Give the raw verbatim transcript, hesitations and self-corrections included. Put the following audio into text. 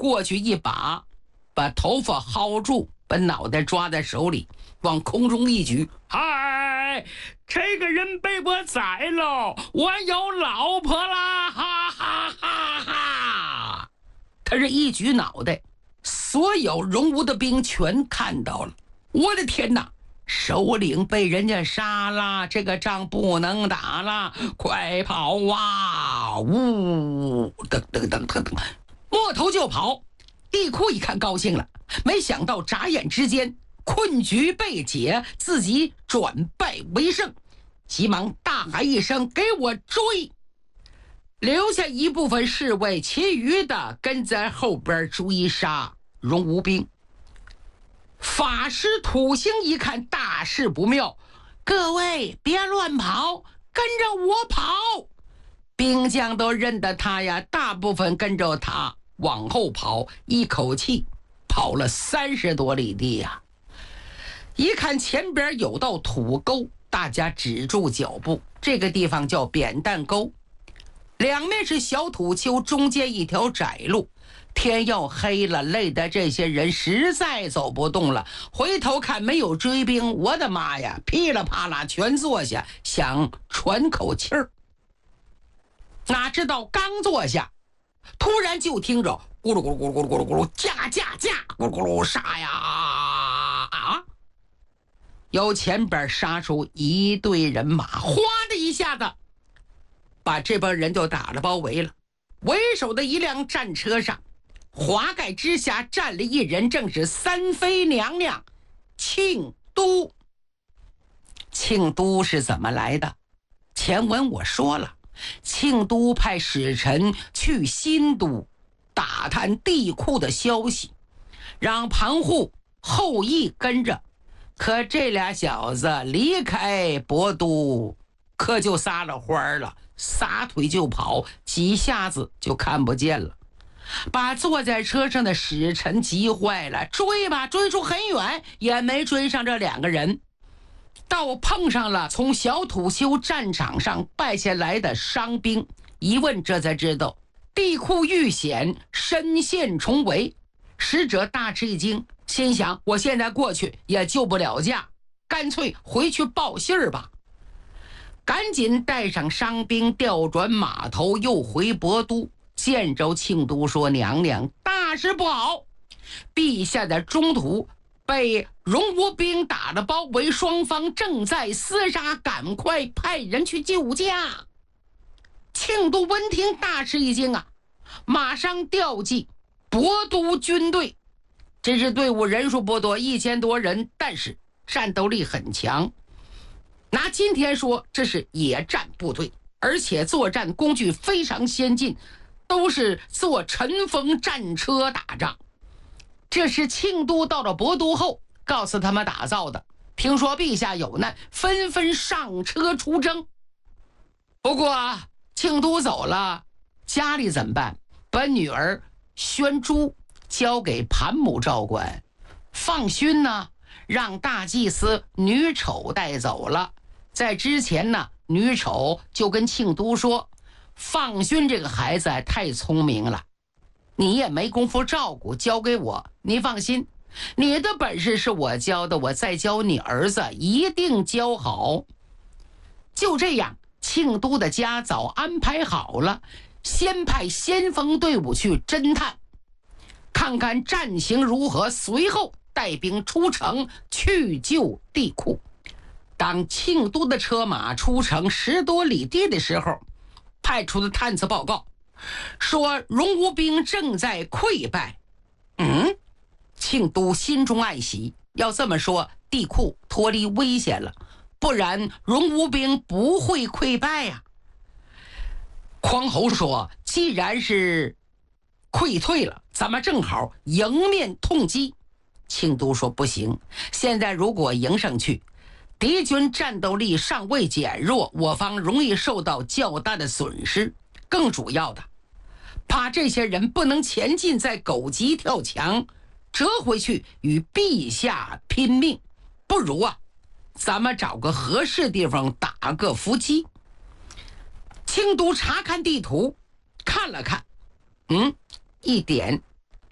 过去一把把头发薅住，把脑袋抓在手里，往空中一举，嗨，这个人被我宰了，我有老婆啦，哈哈哈哈！他这一举脑袋，所有荣吴的兵全看到了。我的天哪，首领被人家杀了，这个仗不能打了，快跑啊！呜，噔噔噔噔噔，摸头就跑。帝喾一看高兴了，没想到眨眼之间困局被解，自己转败为胜，急忙大喊一声：“给我追！”留下一部分侍卫，其余的跟在后边追杀荣吴兵。法师土星一看大事不妙，各位别乱跑，跟着我跑。兵将都认得他呀，大部分跟着他往后跑，一口气跑了三十多里地呀。一看前边有道土沟，大家止住脚步。这个地方叫扁担沟，两面是小土丘，中间一条窄路。天要黑了，累得这些人实在走不动了，回头看没有追兵，我的妈呀，噼里啪啦全坐下，想喘口气儿。哪知道刚坐下，突然就听着咕噜咕噜咕噜咕噜咕噜咕噜，驾驾驾，咕噜咕噜杀呀！啊！由前边杀出一队人马，哗的一下子把这帮人就打了包围了。为首的一辆战车上，华盖之下站了一人，正是三妃娘娘庆都。庆都是怎么来的？前文我说了，庆都派使臣去新都打探帝喾的消息，让庞护、后羿跟着。可这俩小子离开博都，可就撒了欢了，撒腿就跑，几下子就看不见了，把坐在车上的使臣急坏了。追吧，追出很远，也没追上这两个人。倒碰上了从小土丘战场上败下来的伤兵，一问这才知道帝喾遇险，身陷重围。使者大吃一惊，心想我现在过去也救不了驾，干脆回去报信儿吧。赶紧带上伤兵，调转马头，又回博都。见着庆都说：“娘娘，大事不好！陛下在中途被荣吴兵打了包围，双方正在厮杀，赶快派人去救驾。”庆都闻听大吃一惊啊，马上调集博都军队。这支队伍人数不多，一千多人，但是战斗力很强。拿今天说，这是野战部队，而且作战工具非常先进，都是坐尘封战车打仗。这是庆都到了博都后告诉他们打造的，听说陛下有难，纷纷上车出征。不过庆都走了，家里怎么办？把女儿宣珠交给盘母照管，放勋呢让大祭司女丑带走了。在之前呢，女丑就跟庆都说，放勋这个孩子太聪明了，你也没工夫照顾，交给我，你放心，你的本事是我教的，我再教你儿子一定教好。就这样，庆都的家早安排好了，先派先锋队伍去侦探，看看战情如何，随后带兵出城去救帝喾。当庆都的车马出城十多里地的时候，派出的探测报告说荣吴兵正在溃败。嗯，庆都心中暗喜，要这么说，帝喾脱离危险了，不然荣吴兵不会溃败呀、啊。匡侯说，既然是溃退了，咱们正好迎面痛击。庆都说不行，现在如果迎上去，敌军战斗力尚未减弱，我方容易受到较大的损失。更主要的，怕这些人不能前进，再狗急跳墙折回去与陛下拼命。不如啊，咱们找个合适地方打个伏击。庆都查看地图，看了看，嗯，一点